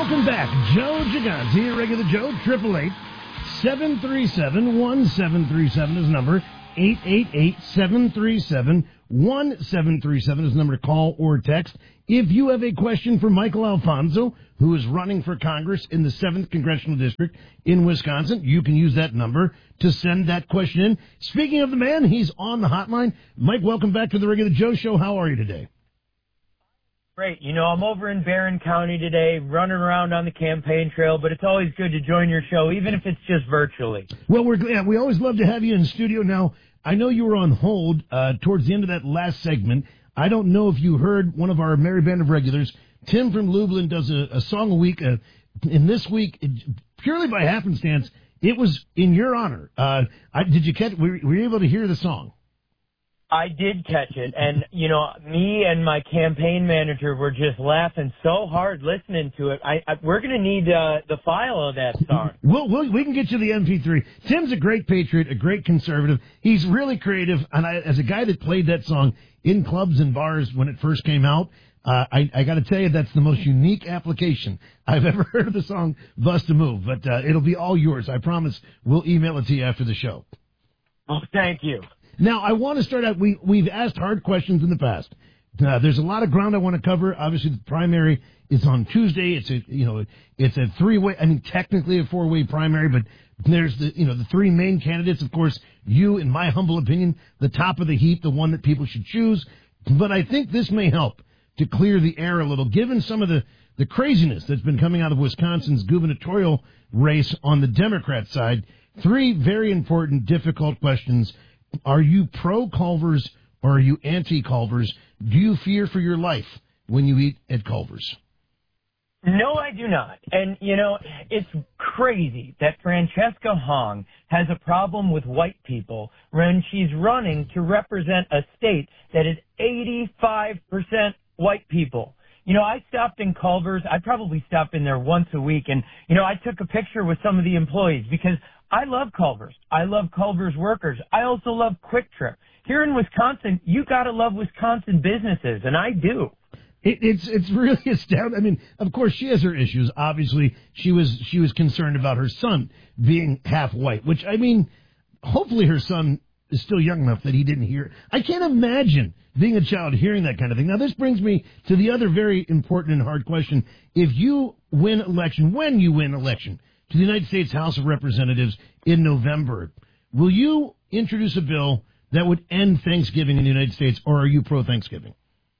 Welcome back. Joe Gigante, regular Joe, 888-737-1737 is number. 888-737-1737 is number to call or text. If you have a question for Michael Alfonso, who is running for Congress in the 7th Congressional District in Wisconsin, you can use that number to send that question in. Speaking of the man, he's on the hotline. Mike, welcome back to the Regular Joe Show. How are you today? Great. You know, I'm over in Barron County today, running around on the campaign trail, but it's always good to join your show, even if it's just virtually. Well, we always love to have you in studio. Now, I know you were on hold towards the end of that last segment. I don't know if you heard one of our Merry Band of Regulars. Tim from Lublin does a song a week. And this week, purely by happenstance, it was in your honor. Did you catch? Were you able to hear the song? I did catch it, and, you know, me and my campaign manager were just laughing so hard listening to it. We're going to need the file of that song. We can get you the MP3. Tim's a great patriot, a great conservative. He's really creative, and as a guy that played that song in clubs and bars when it first came out, I got to tell you, that's the most unique application I've ever heard of the song Bust a Move, but it'll be all yours. I promise we'll email it to you after the show. Oh, thank you. Now, I want to start out, we've asked hard questions in the past. There's a lot of ground I want to cover. Obviously, the primary is on Tuesday. It's a three-way, technically a four-way primary, but there's the three main candidates. Of course, you, in my humble opinion, the top of the heap, the one that people should choose. But I think this may help to clear the air a little, given some of the craziness that's been coming out of Wisconsin's gubernatorial race on the Democrat side. Three very important, difficult questions. Are you pro-Culver's or are you anti-Culver's? Do you fear for your life when you eat at Culver's? No, I do not. And, it's crazy that Francesca Hong has a problem with white people when she's running to represent a state that is 85% white people. I stopped in Culver's. I probably stop in there once a week. And, I took a picture with some of the employees because I love Culver's. I love Culver's workers. I also love Quick Trip. Here in Wisconsin, you got to love Wisconsin businesses, and I do. It's really astounding. Of course, she has her issues. Obviously, she was concerned about her son being half white, which, hopefully her son is still young enough that he didn't hear. I can't imagine being a child hearing that kind of thing. Now, this brings me to the other very important and hard question. If you win election, when you win election to the United States House of Representatives in November, will you introduce a bill that would end Thanksgiving in the United States, or are you pro-Thanksgiving?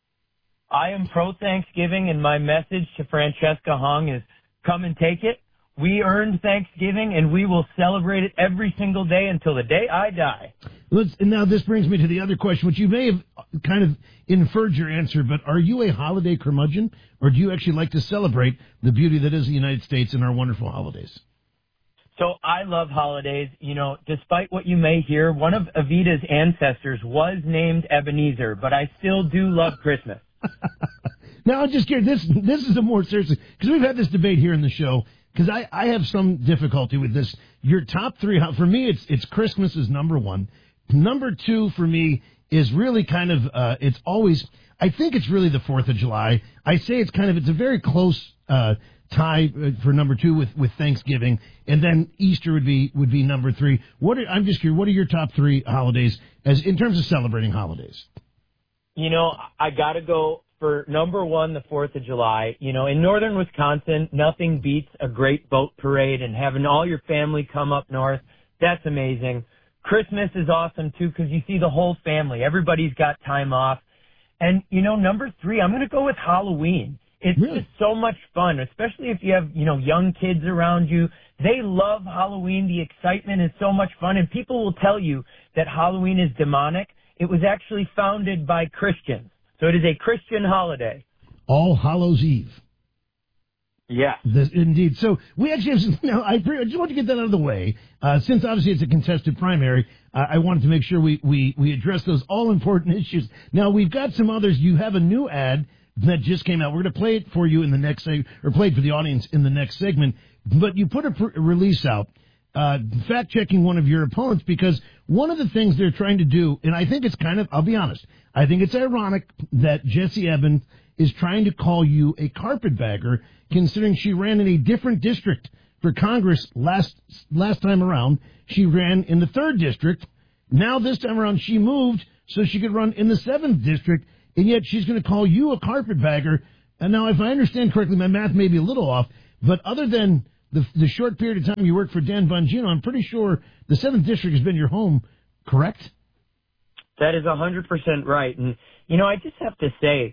I am pro-Thanksgiving, and my message to Francesca Hong is come and take it. We earned Thanksgiving, and we will celebrate it every single day until the day I die. Now, this brings me to the other question, which you may have kind of inferred your answer, but are you a holiday curmudgeon, or do you actually like to celebrate the beauty that is the United States and our wonderful holidays? So I love holidays. Despite what you may hear, one of Evita's ancestors was named Ebenezer, but I still do love Christmas. Now, I'm just curious. This is a more serious, because we've had this debate here in the show, because I have some difficulty with this. Your top three, for me, it's Christmas is number one. Number two for me is really kind of, it's always, I think it's really the 4th of July. I say it's a very close tie for number two with Thanksgiving, and then Easter would be number three. I'm just curious, what are your top three holidays as in terms of celebrating holidays? I got to go for number one, the 4th of July. In northern Wisconsin, nothing beats a great boat parade and having all your family come up north. That's amazing. Christmas is awesome, too, because you see the whole family. Everybody's got time off. And, number three, I'm going to go with Halloween. It's just so much fun, especially if you have, young kids around you. They love Halloween. The excitement is so much fun. And people will tell you that Halloween is demonic. It was actually founded by Christians. So it is a Christian holiday. All Hallows Eve. Yeah. Indeed. So we actually have, I just want to get that out of the way. Since obviously it's a contested primary, I wanted to make sure we address those all-important issues. Now, we've got some others. You have a new ad that just came out. We're going to play it for you in the next segment, or play it for the audience in the next segment. But you put a release out, fact-checking one of your opponents, because one of the things they're trying to do, and I think it's I'll be honest, I think it's ironic that Jesse Evans is trying to call you a carpetbagger, considering she ran in a different district for Congress last time around. She ran in the 3rd district. Now this time around she moved so she could run in the 7th district, and yet she's going to call you a carpetbagger. And now, if I understand correctly, my math may be a little off, but other than the short period of time you worked for Dan Bongino, I'm pretty sure the 7th district has been your home, correct? That is 100% right. And, I just have to say,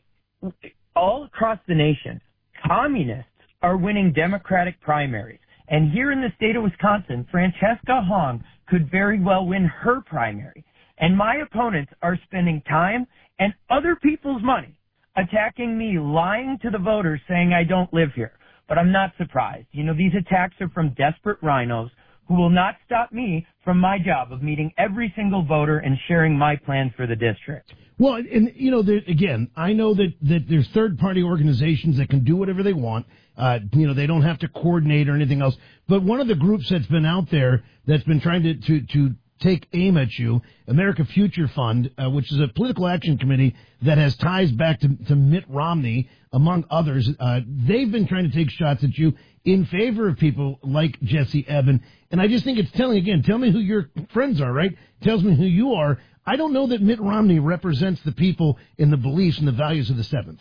all across the nation, communists are winning Democratic primaries. And here in the state of Wisconsin, Francesca Hong could very well win her primary. And my opponents are spending time and other people's money attacking me, lying to the voters, saying I don't live here. But I'm not surprised. These attacks are from desperate rhinos who will not stop me from my job of meeting every single voter and sharing my plans for the district. Well, and, again, I know that there's third-party organizations that can do whatever they want. They don't have to coordinate or anything else. But one of the groups that's been out there that's been trying to take aim at you, America Future Fund, which is a political action committee that has ties back to Mitt Romney, among others. They've been trying to take shots at you in favor of people like Jesse Eben. And I just think it's telling, again, tell me who your friends are, right? Tells me who you are. I don't know that Mitt Romney represents the people in the beliefs and the values of the 7th.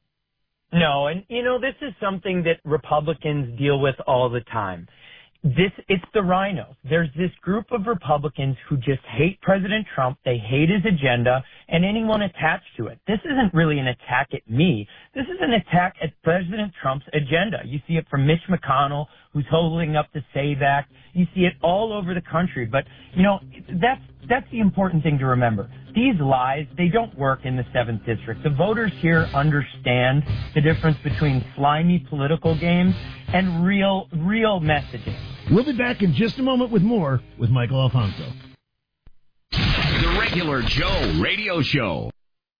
No, and this is something that Republicans deal with all the time. It's the rhinos. There's this group of Republicans who just hate President Trump. They hate his agenda and anyone attached to it. This isn't really an attack at me. This is an attack at President Trump's agenda. You see it from Mitch McConnell, who's holding up the SAVE Act. You see it all over the country. But, that's the important thing to remember. These lies, they don't work in the 7th district. The voters here understand the difference between slimy political games and real messaging. We'll be back in just a moment with more with Michael Alfonso. The Regular Joe Radio Show.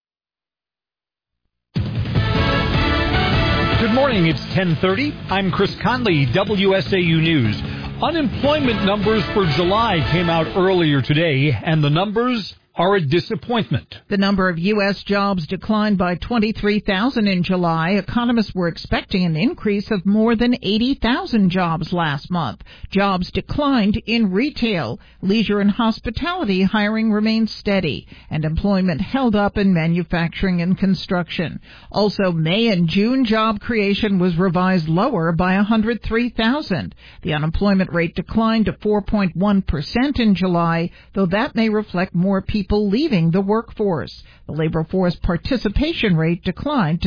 Good morning, it's 10:30. I'm Chris Conley, WSAU News. Unemployment numbers for July came out earlier today, and the numbers are a disappointment. The number of U.S. jobs declined by 23,000 in July. Economists were expecting an increase of more than 80,000 jobs last month. Jobs declined in retail. Leisure and hospitality hiring remained steady, and employment held up in manufacturing and construction. Also, May and June job creation was revised lower by 103,000. The unemployment rate declined to 4.1% in July, though that may reflect more people leaving the workforce. The labor force participation rate declined to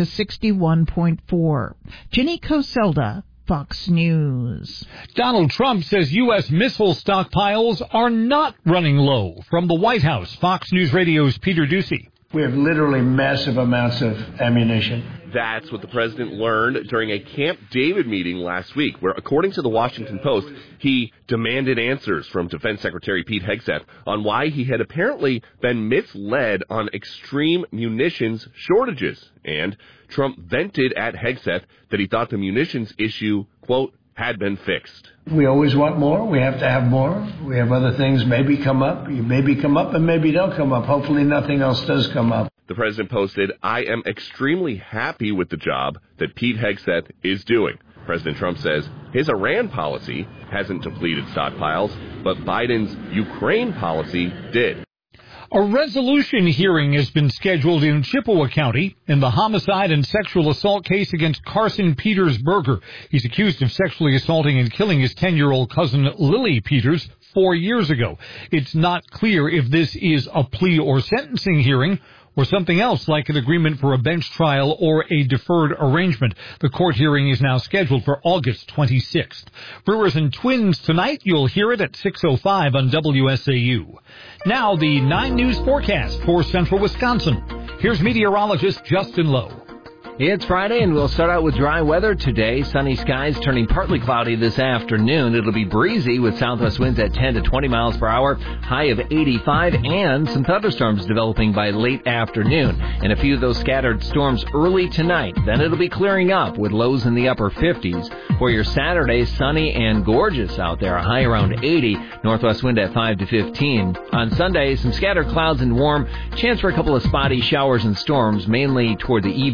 61.4. Ginny Coselda, Fox News. Donald Trump says U.S. missile stockpiles are not running low. From the White House, Fox News Radio's Peter Ducey. We have literally massive amounts of ammunition. That's what the president learned during a Camp David meeting last week, where, according to the Washington Post, he demanded answers from Defense Secretary Pete Hegseth on why he had apparently been misled on extreme munitions shortages. And Trump vented at Hegseth that he thought the munitions issue, quote, had been fixed. We always want more. We have to have more. We have other things maybe come up. You maybe come up and maybe don't come up. Hopefully nothing else does come up. The president posted, "I am extremely happy with the job that Pete Hegseth is doing." President Trump says his Iran policy hasn't depleted stockpiles, but Biden's Ukraine policy did. A resolution hearing has been scheduled in Chippewa County in the homicide and sexual assault case against Carson Peters Berger. He's accused of sexually assaulting and killing his 10-year-old cousin Lily Peters 4 years ago. It's not clear if this is a plea or sentencing hearing or something else like an agreement for a bench trial or a deferred arrangement. The court hearing is now scheduled for August 26th. Brewers and Twins tonight. You'll hear it at 6:05 on WSAU. Now the 9 News forecast for central Wisconsin. Here's meteorologist Justin Lowe. It's Friday, and we'll start out with dry weather today. Sunny skies turning partly cloudy this afternoon. It'll be breezy with southwest winds at 10 to 20 miles per hour, high of 85, and some thunderstorms developing by late afternoon. And a few of those scattered storms early tonight. Then it'll be clearing up with lows in the upper 50s. For your Saturday, sunny and gorgeous out there, a high around 80, northwest wind at 5 to 15. On Sunday, some scattered clouds and warm, chance for a couple of spotty showers and storms, mainly toward the evening hours.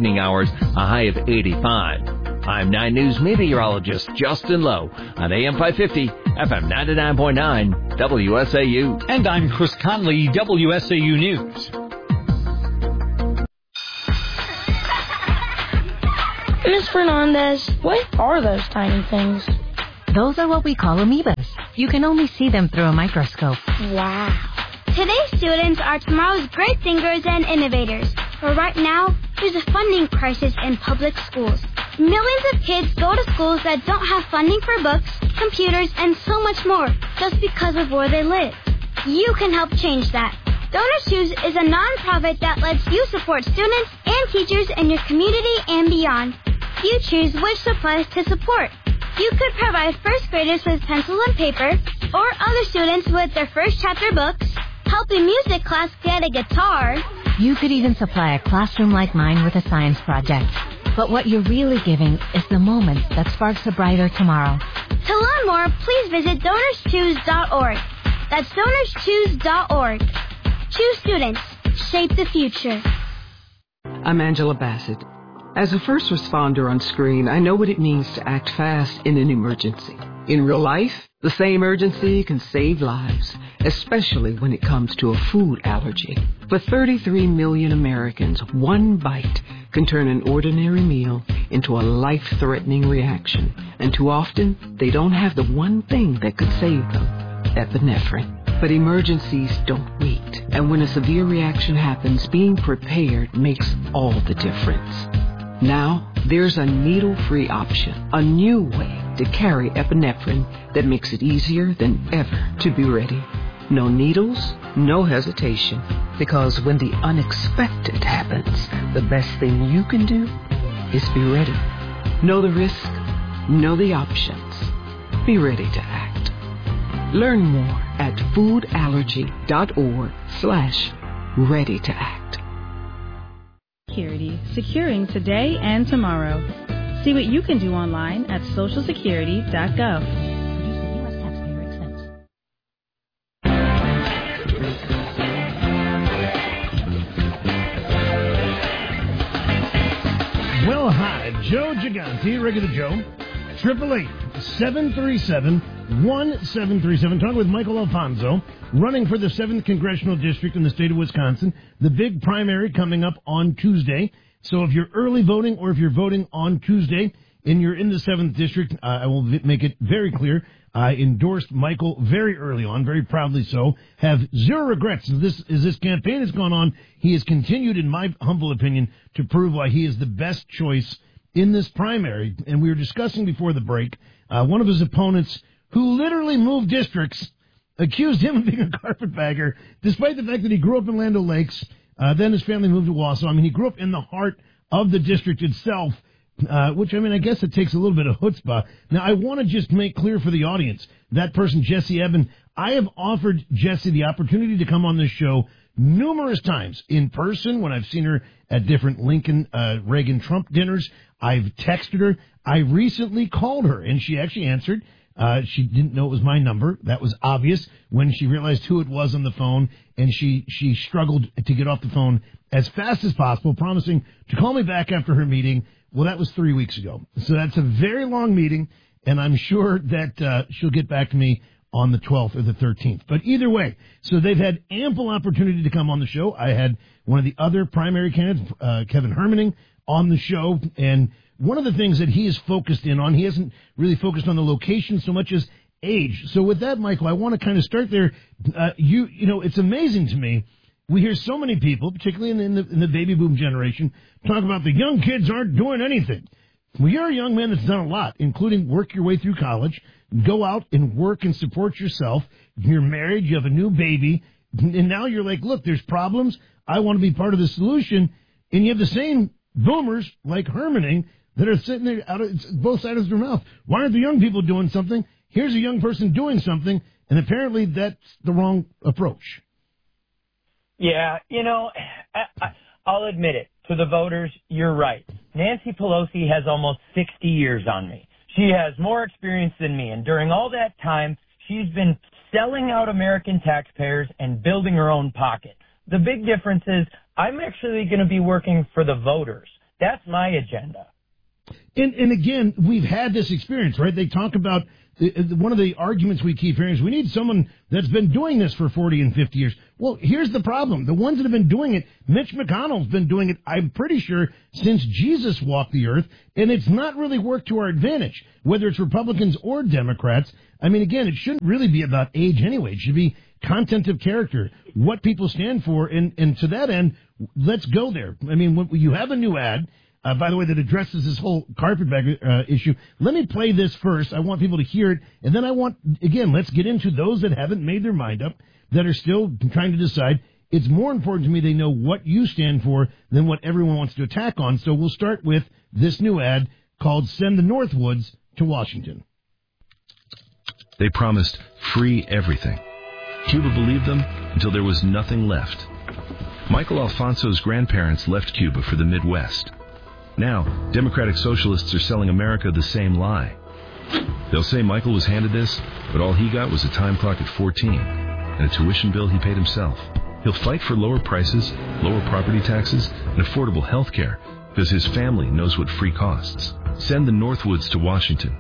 temperatures, a high of 85. I'm 9 News meteorologist Justin Lowe on AM 550, FM 99.9, WSAU. And I'm Chris Conley, WSAU News. Ms. Fernandez, what are those tiny things? Those are what we call amoebas. You can only see them through a microscope. Wow. Today's students are tomorrow's great thinkers and innovators. But right now, there's a funding crisis in public schools. Millions of kids go to schools that don't have funding for books, computers, and so much more just because of where they live. You can help change that. Donors Choose is a nonprofit that lets you support students and teachers in your community and beyond. You choose which supplies to support. You could provide first graders with pencils and paper, or other students with their first chapter books, help a music class get a guitar. You could even supply a classroom like mine with a science project. But what you're really giving is the moment that sparks a brighter tomorrow. To learn more, please visit DonorsChoose.org. That's DonorsChoose.org. Choose students. Shape the future. I'm Angela Bassett. As a first responder on screen, I know what it means to act fast in an emergency. In real life, the same urgency can save lives, especially when it comes to a food allergy. For 33 million Americans, one bite can turn an ordinary meal into a life-threatening reaction. And too often, they don't have the one thing that could save them, epinephrine. But emergencies don't wait. And when a severe reaction happens, being prepared makes all the difference. Now, there's a needle-free option, a new way to carry epinephrine that makes it easier than ever to be ready. No needles, no hesitation, because when the unexpected happens, the best thing you can do is be ready. Know the risk, know the options. Be ready to act. Learn more at foodallergy.org/ready to act. Security, securing today and tomorrow. See what you can do online at socialsecurity.gov. Well, hi, Joe Gigante, regular Joe, 888-737-1737. Talking with Michael Alfonso, running for the 7th Congressional District in the state of Wisconsin. The big primary coming up on Tuesday. So if you're early voting or if you're voting on Tuesday and you're in the 7th District, I will make it very clear. I endorsed Michael very early on, very proudly so. Have zero regrets as this campaign has gone on. He has continued, in my humble opinion, to prove why he is the best choice in this primary. And we were discussing before the break, one of his opponents who literally moved districts accused him of being a carpetbagger, despite the fact that he grew up in Land O'Lakes. Then his family moved to Wausau. I mean, he grew up in the heart of the district itself, which, I mean, I guess it takes a little bit of chutzpah. Now, I want to just make clear for the audience, that person, Jesse Eben, I have offered Jesse the opportunity to come on this show numerous times in person when I've seen her at different Lincoln, Reagan, Trump dinners. I've texted her. I recently called her, and she actually answered. She didn't know it was my number. That was obvious when she realized who it was on the phone, and she struggled to get off the phone as fast as possible, promising to call me back after her meeting. Well, that was 3 weeks ago. So that's a very long meeting, and I'm sure that she'll get back to me on the 12th or the 13th. But either way, so they've had ample opportunity to come on the show. I had one of the other primary candidates, Kevin Hermaning, on the show, and one of the things that he is focused in on, he hasn't really focused on the location so much as age. So with that, Michael, I want to kind of start there. You know, it's amazing to me. We hear so many people, particularly in the baby boom generation, talk about the young kids aren't doing anything. Well, you're a young man that's done a lot, including work your way through college, go out and work and support yourself. You're married, you have a new baby, and now you're like, look, there's problems. I want to be part of the solution. And you have the same boomers like Hermaning that are sitting there out of both sides of their mouth. Why aren't the young people doing something? Here's a young person doing something, and apparently that's the wrong approach. Yeah, you know, I'll admit it. To the voters, you're right. Nancy Pelosi has almost 60 years on me. She has more experience than me, and during all that time, she's been selling out American taxpayers and building her own pocket. The big difference is I'm actually going to be working for the voters. That's my agenda. And again, we've had this experience, right? They talk about one of the arguments we keep hearing is we need someone that's been doing this for 40 and 50 years. Well, here's the problem. The ones that have been doing it, Mitch McConnell's been doing it, I'm pretty sure, since Jesus walked the earth, and it's not really worked to our advantage, whether it's Republicans or Democrats. I mean, again, it shouldn't really be about age anyway. It should be content of character, what people stand for, and to that end, let's go there. I mean, when you have a new ad, by the way, that addresses this whole carpetbagger issue. Let me play this first. I want people to hear it. And then let's get into those that haven't made their mind up, that are still trying to decide. It's more important to me they know what you stand for than what everyone wants to attack on. So we'll start with this new ad called Send the Northwoods to Washington. They promised free everything. Cuba believed them until there was nothing left. Michael Alfonso's grandparents left Cuba for the Midwest. Now, Democratic Socialists are selling America the same lie. They'll say Michael was handed this, but all he got was a time clock at 14 and a tuition bill he paid himself. He'll fight for lower prices, lower property taxes, and affordable health care because his family knows what free costs. Send the Northwoods to Washington.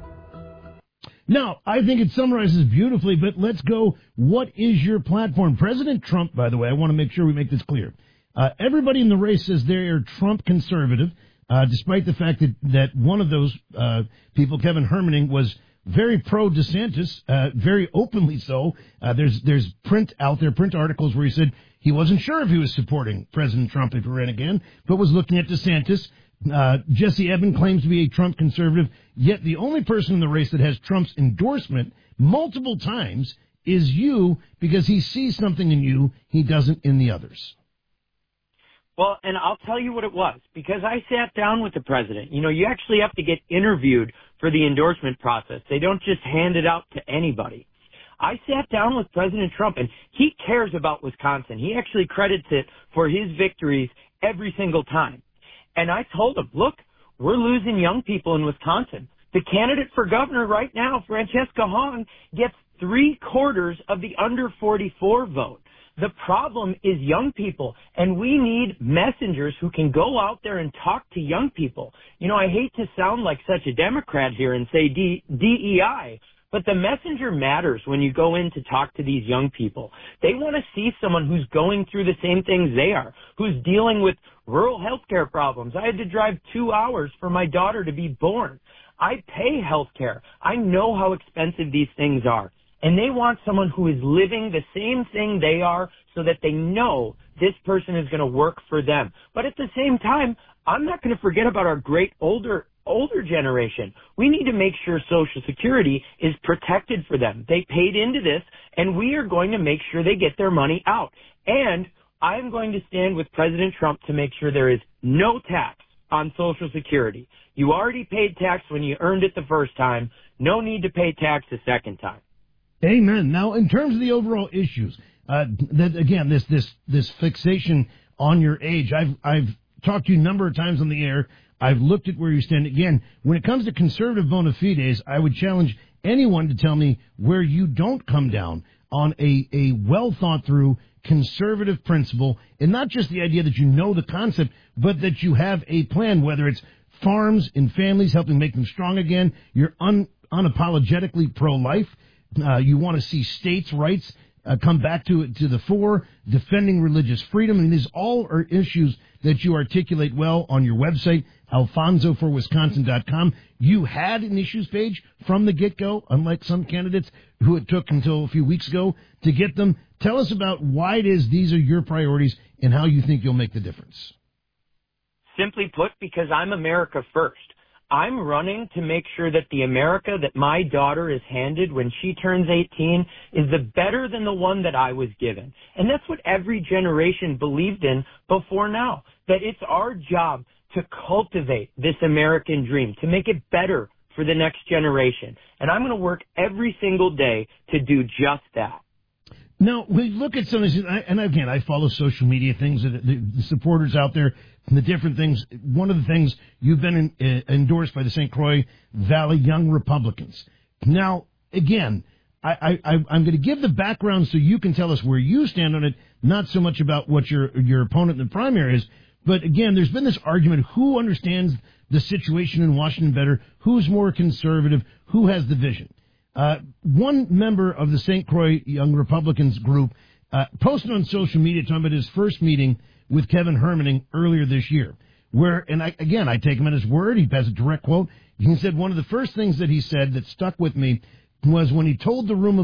Now, I think it summarizes beautifully, but let's go. What is your platform? President Trump, by the way, I want to make sure we make this clear. Everybody in the race says they're Trump conservative. Despite the fact that one of those people, Kevin Hermaning, was very pro DeSantis, very openly so. There's print articles where he said he wasn't sure if he was supporting President Trump if he ran again, but was looking at DeSantis. Jesse Eben claims to be a Trump conservative, yet the only person in the race that has Trump's endorsement multiple times is you, because he sees something in you he doesn't in the others. Well, and I'll tell you what it was, because I sat down with the president. You know, you actually have to get interviewed for the endorsement process. They don't just hand it out to anybody. I sat down with President Trump, and he cares about Wisconsin. He actually credits it for his victories every single time. And I told him, look, we're losing young people in Wisconsin. The candidate for governor right now, Francesca Hong, gets 3/4 of the under 44 vote. The problem is young people, and we need messengers who can go out there and talk to young people. You know, I hate to sound like such a Democrat here and say DEI, but the messenger matters when you go in to talk to these young people. They want to see someone who's going through the same things they are, who's dealing with rural health care problems. I had to drive 2 hours for my daughter to be born. I pay health care. I know how expensive these things are. And they want someone who is living the same thing they are so that they know this person is going to work for them. But at the same time, I'm not going to forget about our great older generation. We need to make sure Social Security is protected for them. They paid into this, and we are going to make sure they get their money out. And I'm going to stand with President Trump to make sure there is no tax on Social Security. You already paid tax when you earned it the first time. No need to pay tax the second time. Amen. Now, in terms of the overall issues, that again, this fixation on your age, I've talked to you a number of times on the air. I've looked at where you stand. Again, when it comes to conservative bona fides, I would challenge anyone to tell me where you don't come down on a well thought through conservative principle, and not just the idea that you know the concept, but that you have a plan, whether it's farms and families, helping make them strong again. You're unapologetically pro-life. You want to see states' rights come back to the fore, defending religious freedom. I mean, these all are issues that you articulate well on your website, alfonsoforwisconsin.com. You had an issues page from the get-go, unlike some candidates who it took until a few weeks ago to get them. Tell us about why it is these are your priorities and how you think you'll make the difference. Simply put, because I'm America first. I'm running to make sure that the America that my daughter is handed when she turns 18 is better than the one that I was given. And that's what every generation believed in before now, that it's our job to cultivate this American dream, to make it better for the next generation. And I'm going to work every single day to do just that. Now, we look at some of these, and again, I follow social media things, the supporters out there, and the different things. One of the things, you've been endorsed by the St. Croix Valley Young Republicans. Now, again, I'm going to give the background so you can tell us where you stand on it, not so much about what your opponent in the primary is. But again, there's been this argument, who understands the situation in Washington better, who's more conservative, who has the vision. One member of the St. Croix Young Republicans group posted on social media talking about his first meeting with Kevin Hermaning earlier this year, I take him at his word. He has a direct quote. He said one of the first things that he said that stuck with me was when he told the room